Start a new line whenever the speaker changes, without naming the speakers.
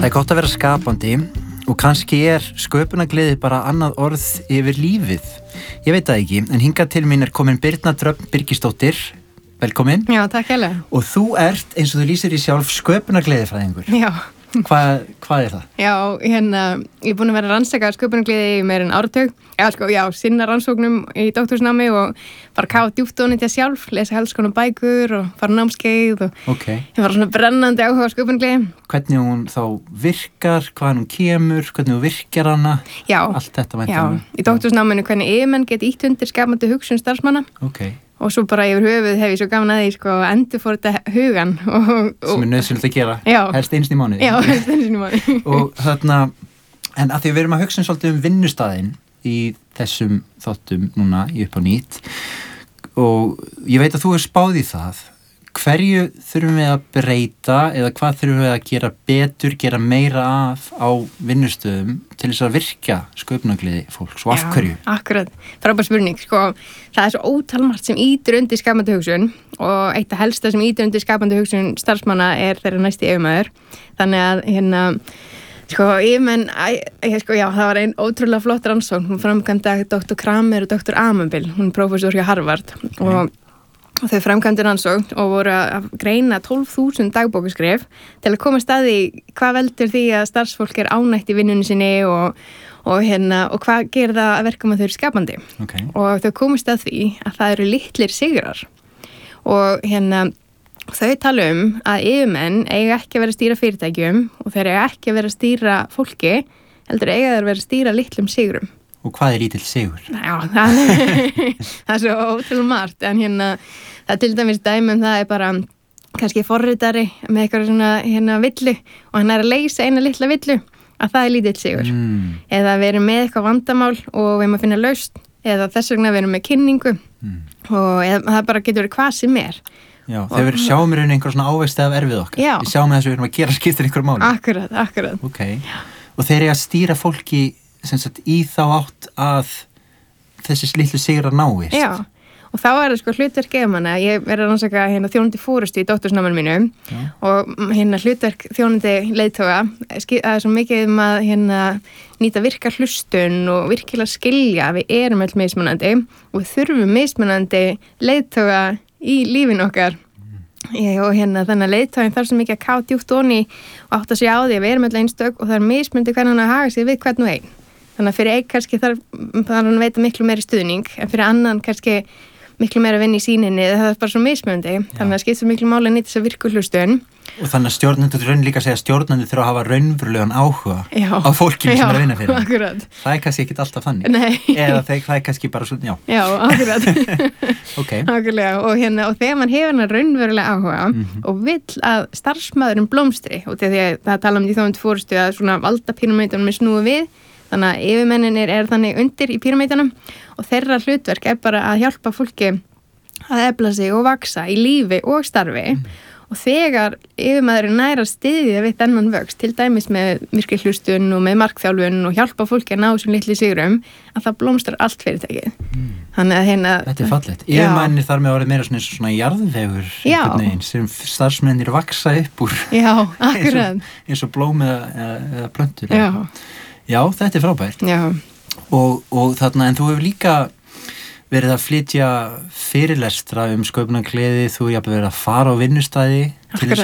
Það er gott að vera skapandi og kannski sköpunargleði bara annað orð yfir lífið. Ég veit það ekki, en hingað til mín komin Birna Dröfn Birgisdóttir. Velkomin.
Já, takk hérlega.
Og þú eins og þú lýsir í sjálf, sköpunargleðifræðingur.
Já.
Hvað er það?
Já, ég er búin að vera að rannsaka sköpunargleði í meira en áratug. Sinna rannsóknum í doktorsnámi og bara kafa djúpt ofan í þetta sjálf, lesa helst konar bækur og fara námskeið og ég var svona brennandi áhuga á sköpunargleði.
Hvernig hún þá virkar, hvaðan hún kemur, hvernig hún virkar hana, allt þetta væntanlega.
Já, í doktorsnáminu hvernig yfirmenn geta ýtt undir skapandi hugsun starfsmanna. Og svo bara yfir höfuð hef ég svo gaman að því að endurfóta hugan.
Sem nauðsynlegt að gera, helst einu sinni í mánuði.
Já, helst einu sinni í mánuði.
Og þarna, en að því við erum að hugsa svolítið vinnustaðinn í þessum þáttum núna í Upp á nýtt og ég veit að þú spáð í það. Hverju þurfum við að breyta eða hvað þurfum við að gera betur, gera meira af á vinnustöðum til þess að virkja sköpunargleði fólks og af hverju?
Já, akkurat. Frábær spurning. Það er svo ótalmargt sem ýtir undir skapandi hugsun og eitt af helsta sem ýtir undir skapandi hugsun starfsmanna þeirra næsti yfirmaður. Þannig að yfirmenn, það var ein ótrúlega flott rannsókn. Hún framkvæmdi Dr. Kramer og Dr. Amanbill, hún er prófessor hjá Harvard og þau framkvæmdu rannsókn og voru að greina 12.000 dagbókaskrif til að koma staði hvað veldur því að starfsfólk ánægt í vinnunni sinni og hvað gerir það að verka með þau skapandi. Og þau komist að því að það eru litlir sigrar og þau tala að yfirmenn eiga ekki að vera að stýra fyrirtækjum og þeir eiga ekki að vera að stýra fólki, heldur eiga þeir að vera að stýra litlum sigrum.
Og hvað lítill sigur?
Já, það er svo ótrúlega margt, en það til dæmis dæmi það bara kannski forritari með eitthvað svona villu og hann að leysa eina litla villu, að það lítill sigur. Eða við erum með eitthvað vandamál og við erum að finna lausn, eða þess vegna við erum með kynningu og það bara getur verið hvað sem
Já, þegar við sjáum í raun einhver svona ávegsti af erfið okkar. Við sjáum þess að við erum að gera skiptir einhverju máli.
Akkurat.
Og þeir eiga að stýra fólki í þá átt að þessi litlu sigrar náist.
Já, og þá það hlutverk efamanna. Ég að rannsaka þjónandi fórustu í doktorsnáminu mínu og hlutverk þjónandi leiðtoga. Það er svo mikið að nýta virka hlustun og virkilega skilja. Við erum öll mismunandi og við þurfum mismunandi leiðtoga í lífinu okkar. Og þannig að leiðtoginn þarf svo mikið að kafa djúpt ofan í og átta sig á því að við erum öll einstök og það er mismunandi hvernig hann að haga sig við hvern og einn. Þannig að fyrir einn kannski þarf hann að veita miklu meiri stuðning en fyrir annan kannski miklu meira að vinna í síninni, það er bara svo mismunandi. Þannig að skipta miklu máli að nýta þess að virku hlustun. Og
þannig að stjórnendur raun líka að segja að stjórnendur þurfa að hafa raunverulegan áhuga á fólkinu sem að vinna fyrir.
Akkurat.
Það er kannski ekkit alltaf þannig.
Nei.
Eða það er kannski bara svona,
Já, akkurat.
Akkulega.
Og þegar mann hefur hann raunverulega áhuga og vill að starfsmaðurinn blómstri, og því að það tala því þjóðandi fórustu að svona valdapíramítunum snúið við, þannig að yfirmenninir þannig undir í píramítunum og þeirra hlutverk bara að hjálpa fólki að efla sig og vaksa í lífi og starfi og þegar yfirmaðurinn næra styðja við þennan vöxt, til dæmis með virkri hlustun og með markþjálfun og hjálpa fólki að ná sem litli sigrum, að það blómstrar allt fyrirtækið. Þannig að
Þetta er fallegt. Yfirmennir þar með orðið meira svona jarðvegur einhvern veginn sem starfsmennir vaksa upp úr.
Já, akkurat.
eins og blóm eða plöntur. Já, þetta er frábært. Og þarna, en þú hefur líka verið að flytja fyrirlestra sköpunargleði, þú hefur verið að fara á vinnustæði til þess